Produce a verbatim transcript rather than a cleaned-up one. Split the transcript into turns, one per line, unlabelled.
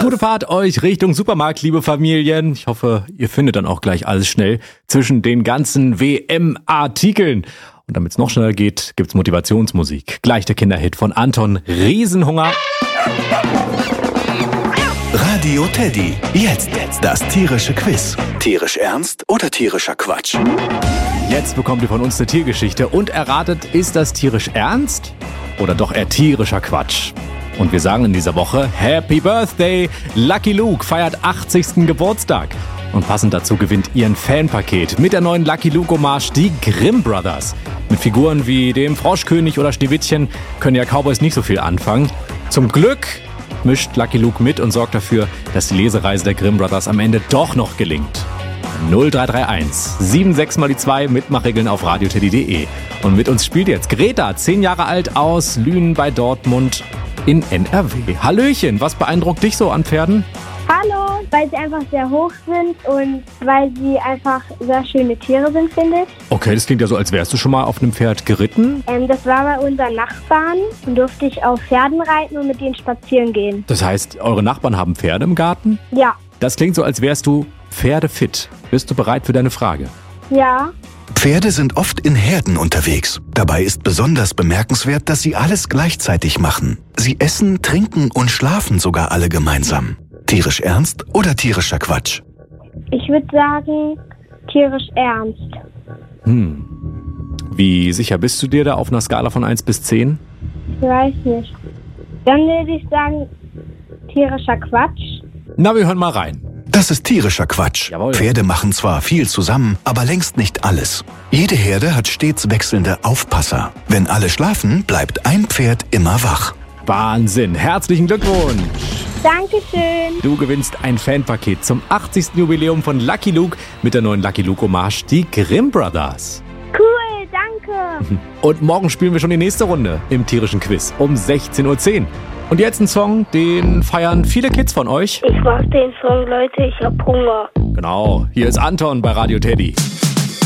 Gute Fahrt euch Richtung Supermarkt, liebe Familien. Ich hoffe, ihr findet dann auch gleich alles schnell zwischen den ganzen W M-Artikeln. Und damit es noch schneller geht, gibt's Motivationsmusik. Gleich der Kinderhit von Anton, Riesenhunger.
Radio Teddy. Jetzt, jetzt das tierische Quiz. Tierisch ernst oder tierischer Quatsch?
Jetzt bekommt ihr von uns eine Tiergeschichte und erratet, ist das tierisch ernst oder doch eher tierischer Quatsch? Und wir sagen in dieser Woche Happy Birthday! Lucky Luke feiert achtzigsten Geburtstag. Und passend dazu gewinnt ihr ein Fanpaket mit der neuen Lucky Luke Hommage, die Grimm Brothers. Mit Figuren wie dem Froschkönig oder Schneewittchen können ja Cowboys nicht so viel anfangen. Zum Glück mischt Lucky Luke mit und sorgt dafür, dass die Lesereise der Grimm Brothers am Ende doch noch gelingt. null drei drei eins sieben sechs mal die zwei, Mitmachregeln auf radioteddy punkt de. Und mit uns spielt jetzt Greta, zehn Jahre alt, aus Lünen bei Dortmund in N R W. Hallöchen, was beeindruckt dich so an Pferden?
Hallo, weil sie einfach sehr hoch sind und weil sie einfach sehr schöne Tiere sind, finde ich.
Okay, das klingt ja so, als wärst du schon mal auf einem Pferd geritten.
Ähm, das war bei unseren Nachbarn und durfte ich auf Pferden reiten und mit denen spazieren gehen.
Das heißt, eure Nachbarn haben Pferde im Garten?
Ja.
Das klingt so, als wärst du pferdefit. Bist du bereit für deine Frage?
Ja.
Pferde sind oft in Herden unterwegs. Dabei ist besonders bemerkenswert, dass sie alles gleichzeitig machen. Sie essen, trinken und schlafen sogar alle gemeinsam. Tierisch ernst oder tierischer Quatsch?
Ich würde sagen, tierisch ernst.
Hm. Wie sicher bist du dir da auf einer Skala von eins bis zehn?
Ich weiß nicht. Dann würde ich sagen, tierischer Quatsch.
Na, wir hören mal rein.
Das ist tierischer Quatsch.
Jawohl.
Pferde machen zwar viel zusammen, aber längst nicht alles. Jede Herde hat stets wechselnde Aufpasser. Wenn alle schlafen, bleibt ein Pferd immer wach.
Wahnsinn. Herzlichen Glückwunsch.
Dankeschön.
Du gewinnst ein Fanpaket zum achtzigsten Jubiläum von Lucky Luke mit der neuen Lucky Luke Hommage, die Grimm Brothers.
Cool, danke.
Und morgen spielen wir schon die nächste Runde im tierischen Quiz um sechzehn Uhr zehn. Und jetzt ein Song, den feiern viele Kids von euch.
Ich mag den Song, Leute, ich hab Hunger.
Genau, hier ist Anton bei Radio Teddy.